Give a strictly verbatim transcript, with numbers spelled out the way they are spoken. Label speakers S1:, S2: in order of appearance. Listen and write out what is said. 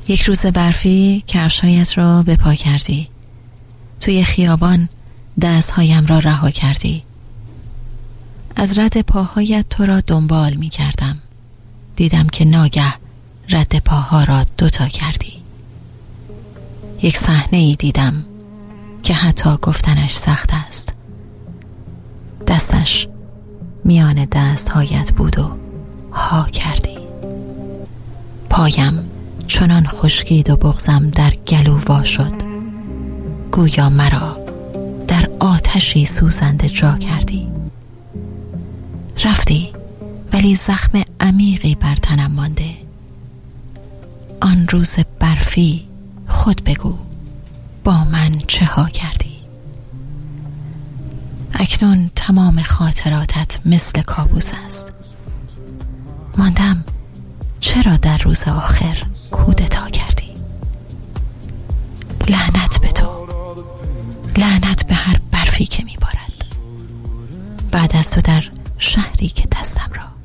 S1: یک روز برفی کفش‌هایت را به پا کردی. توی خیابان دستهایم را رها کردی. از رد پاهایت تو را دنبال می کردم. دیدم که ناگه رد پاها را دوتا کردی. یک صحنه ای دیدم که حتی گفتنش سخت است. دستش میان دستهایت بود و ها کردی. پایم چنان خشکید و بغضم در گلو وا شد. گویا مرا در آتشی سوزنده جا کردی. رفتی ولی زخم عمیقی بر تنم مانده. آن روز برفی خود بگو با من چه ها کردی؟ اکنون تمام خاطراتت مثل کابوس است. ماندم چرا در روز آخر کودتا کردی؟ لعنت به تو، لعنت به هر برفی که میبارد بعد از تو در شهری که دستم را